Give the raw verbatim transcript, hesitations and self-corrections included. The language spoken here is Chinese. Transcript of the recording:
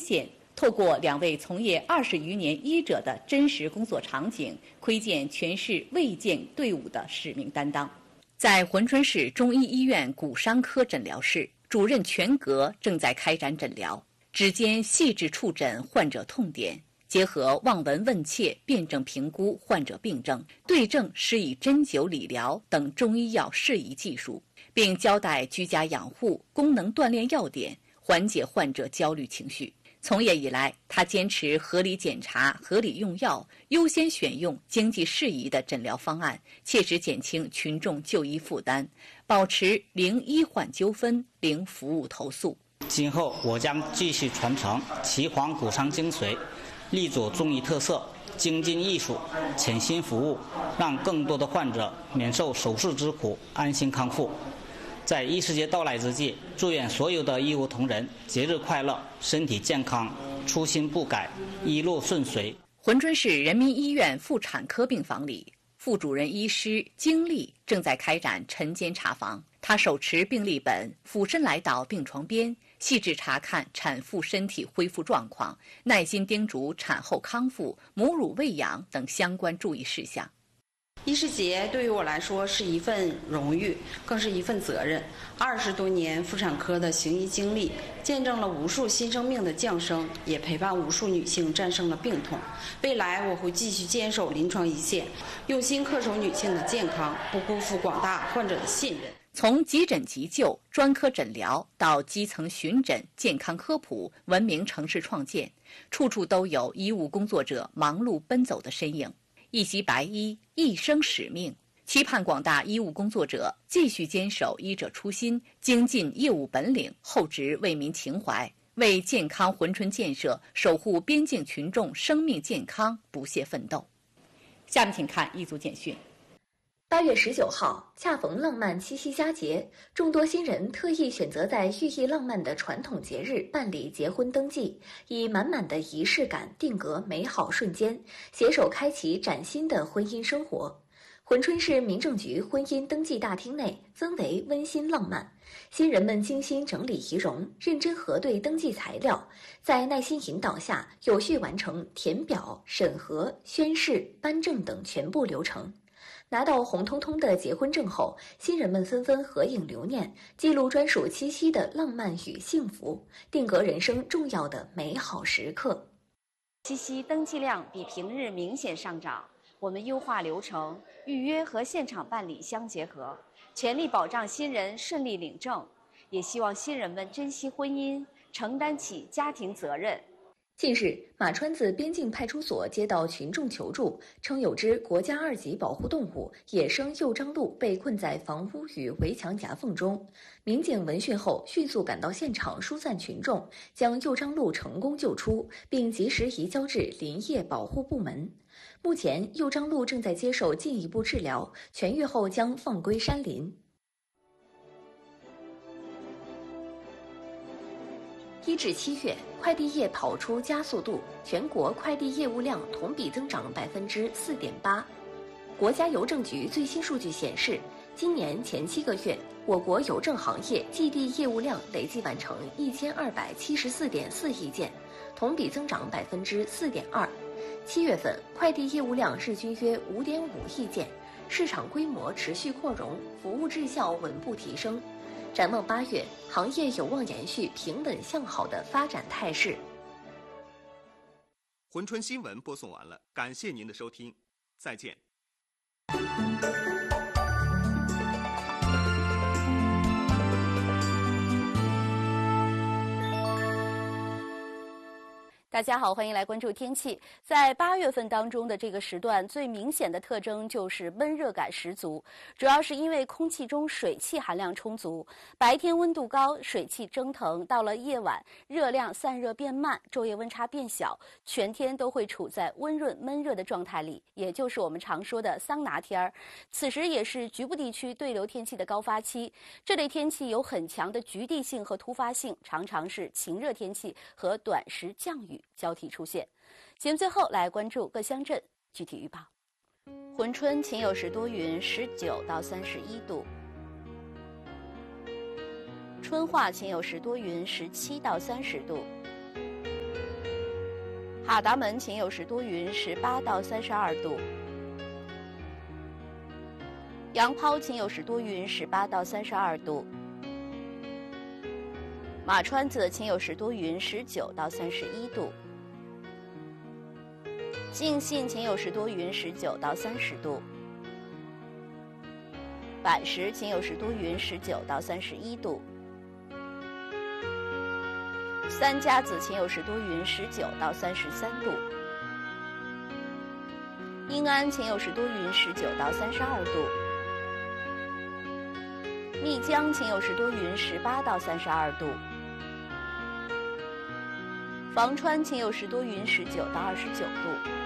县，透过两位从业二十余年医者的真实工作场景，窥见全市卫健队伍的使命担当。在珲春市中医医院骨伤科诊疗室，主任全格正在开展诊疗，指尖细致触诊患者痛点，结合望闻问切辩证评估患者病症，对症施以针灸理疗等中医药适宜技术，并交代居家养护、功能锻炼要点，缓解患者焦虑情绪。从业以来，他坚持合理检查、合理用药，优先选用经济适宜的诊疗方案，切实减轻群众就医负担，保持零医患纠纷、零服务投诉。 今后我将继续传承岐黄骨伤精髓，立足中医特色，精进艺术，潜心服务，让更多的患者免受手术之苦，安心康复。在医师节到来之际，祝愿所有的医务同仁节日快乐，身体健康，初心不改，一路顺遂。 珲春市人民医院妇产科病房里，副主任医师经历正在开展晨间查房。他手持病历本，俯身来到病床边，细致查看产妇身体恢复状况，耐心叮嘱产后康复、母乳喂养等相关注意事项。 医师节对于我来说是一份荣誉，更是一份责任。二十多年妇产科的行医经历，见证了无数新生命的降生，也陪伴无数女性战胜了病痛。未来我会继续坚守临床一线，用心恪守女性的健康，不辜负广大患者的信任。 从急诊急救、专科诊疗到基层巡诊、健康科普、文明城市创建，处处都有医务工作者忙碌奔走的身影。一袭白衣，一生使命，期盼广大医务工作者继续坚守医者初心，精进业务本领，厚植为民情怀，为健康珲春建设、守护边境群众生命健康不懈奋斗。下面请看一组简讯。 八月十九号，恰逢浪漫七夕佳节，众多新人特意选择在寓意浪漫的传统节日办理结婚登记，以满满的仪式感定格美好瞬间，携手开启崭新的婚姻生活。珲春市民政局婚姻登记大厅内氛围温馨浪漫，新人们精心整理仪容，认真核对登记材料，在耐心引导下，有序完成填表、审核、宣誓、颁证等全部流程。拿到红彤彤的结婚证后，新人们纷纷合影留念，记录专属七夕的浪漫与幸福，定格人生重要的美好时刻。 七夕登记量比平日明显上涨，我们优化流程，预约和现场办理相结合，全力保障新人顺利领证，也希望新人们珍惜婚姻，承担起家庭责任。 近日，马川子边境派出所接到群众求助，称有只国家二级保护动物野生幼章鹿被困在房屋与围墙夹缝中。民警闻讯后迅速赶到现场疏散群众，将幼章鹿成功救出，并及时移交至林业保护部门。目前，幼章鹿正在接受进一步治疗，痊愈后将放归山林。一至七月，快递业跑出加速度，全国快递业务量同比增长百分之四点八。国家邮政局最新数据显示，今年前七个月，我国邮政行业寄递业务量累计完成一千二百七十四点四亿件，同比增长百分之四点二。七月份，快递业务量日均约五点五亿件，市场规模持续扩容，服务质效稳步提升。展望八月，行业有望延续平稳向好的发展态势。 珲春新闻播送完了，感谢您的收听，再见。 大家好，欢迎来关注天气。在八月份当中的这个时段，最明显的特征就是闷热感十足，主要是因为空气中水汽含量充足，白天温度高，水汽蒸腾，到了夜晚，热量散热变慢，昼夜温差变小，全天都会处在温润闷热的状态里，也就是我们常说的桑拿天儿。此时也是局部地区对流天气的高发期，这类天气有很强的局地性和突发性，常常是晴热天气和短时降雨交替出现。节目最后来关注各乡镇具体预报。珲春晴有时多云，十九到三十一度；春化晴有时多云，十七到三十度； 阿达门晴有时多云，十八到三十二度；杨抛晴有时多云，十八到三十二度；马川子晴有时多云，十九到三十一度；靖信晴有时多云，十九到三十度；坂石晴有时多云，十九到三十一度；三家子晴有时多云，十九到三十三度；阴安晴有时多云，十九到三十二度；密江晴有时多云，十八到三十二度；房川晴有时多云，十九到二十九度。